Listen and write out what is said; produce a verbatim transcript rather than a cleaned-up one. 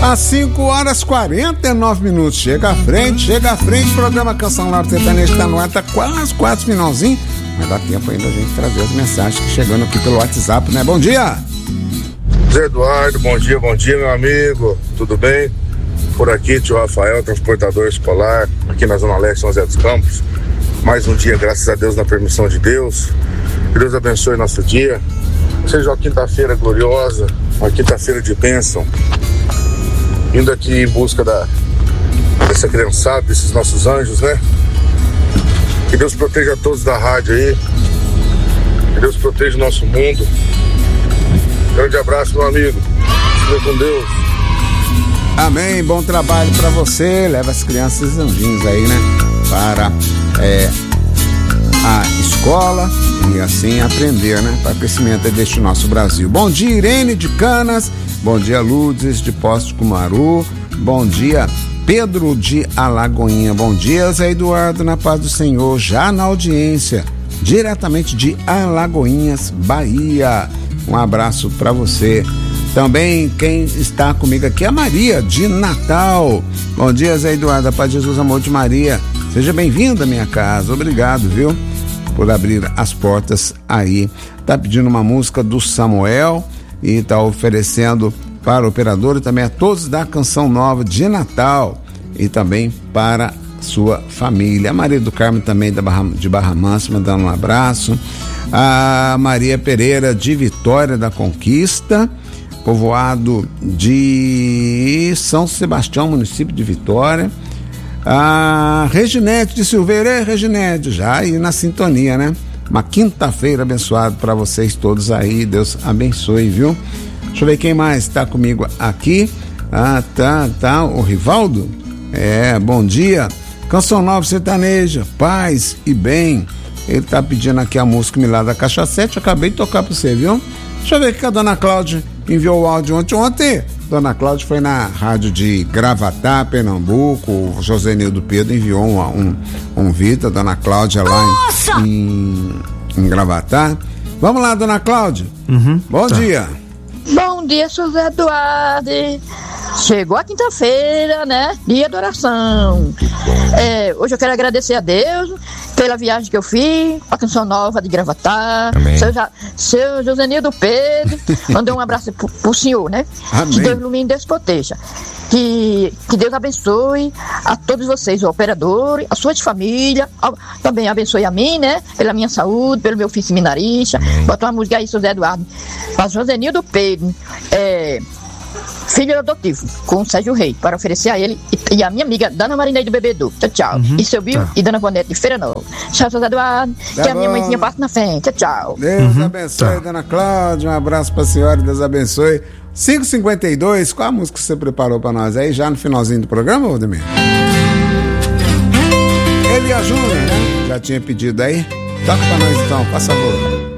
Às cinco horas e quarenta e nove minutos. Chega à frente, chega à frente. Programa Canção Nova Sertaneja está no ar, tá quase, quase finalzinho. Mas dá tempo ainda a gente trazer as mensagens que chegando aqui pelo WhatsApp, né? Bom dia! Zé Eduardo, bom dia, bom dia, meu amigo. Tudo bem? Por aqui, tio Rafael, transportador escolar, aqui na Zona Leste, São José dos Campos. Mais um dia, graças a Deus, na permissão de Deus. Que Deus abençoe nosso dia. Seja uma quinta-feira gloriosa, uma quinta-feira de bênção. Indo aqui em busca da, dessa criançada, desses nossos anjos, né? Que Deus proteja todos da rádio aí. Que Deus proteja o nosso mundo. Grande abraço, meu amigo. Fique com Deus. Amém, bom trabalho pra você. Leva as crianças anjinhos aí, né? Para é, a escola e assim aprender, né? Para o crescimento deste nosso Brasil. Bom dia, Irene de Canas. Bom dia, Lourdes de Posto Cumaru. Bom dia, Pedro de Alagoinha. Bom dia, Zé Eduardo, na paz do Senhor, já na audiência, diretamente de Alagoinhas, Bahia. Um abraço para você. Também quem está comigo aqui é a Maria de Natal. Bom dia, Zé Eduardo, a paz de Jesus, amor de Maria. Seja bem-vindo à minha casa. Obrigado, viu, por abrir as portas aí. Tá pedindo uma música do Samuel e tá oferecendo para o operador e também a todos da Canção Nova de Natal e também para sua família. A Maria do Carmo também da Barra, de Barra Mansa, mandando um abraço. A Maria Pereira de Vitória da Conquista, povoado de São Sebastião, município de Vitória. A Reginete de Silveira, Reginete, já aí na sintonia, né? Uma quinta-feira abençoada para vocês todos aí, Deus abençoe, viu? Deixa eu ver quem mais está comigo aqui. Ah, tá, tá, o Rivaldo. É, bom dia. Canção Nova Sertaneja, paz e bem. Ele tá pedindo aqui a música Milagre da Caixa sete, eu acabei de tocar para você, viu? Deixa eu ver que a dona Cláudia enviou o áudio ontem. Ontem, dona Cláudia foi na rádio de Gravatá, Pernambuco. O José Nildo Pedro enviou um, um, um vídeo, a dona Cláudia lá em, em, em Gravatá. Vamos lá, dona Cláudia. Uhum, bom tá. dia. Bom dia, José Eduardo. Chegou a quinta-feira, né? Dia de oração. É, hoje eu quero agradecer a Deus pela viagem que eu fiz, a Canção Nova de Gravatá. Seu, seu Josenildo Pedro, mandou um abraço pro, pro senhor, né? Amém. Que Deus ilumine e Deus proteja. Que, que Deus abençoe a todos vocês, o operador, a sua família. Também abençoe a mim, né? Pela minha saúde, pelo meu filho seminarista. Bota uma música aí, José Eduardo. Para Josenildo Pedro, é, filho adotivo, com o Sérgio Rei, para oferecer a ele e, e a minha amiga Dana Marinei do Bebedouro. Tchau, tchau. Uhum, e seu Bill tá. E Dana Bonete de Feira Nova. Tchau, José Eduardo. Tá que bom. A minha mãezinha passa na frente. Tchau, tchau. Deus uhum, abençoe, tá. Dona Cláudia. Um abraço pra senhora, Deus abençoe. cinco e cinquenta e dois, qual a música que você preparou pra nós aí, já no finalzinho do programa, Valdemir? Ele e a Júnior, né? Já tinha pedido aí? Toca pra nós então, por favor.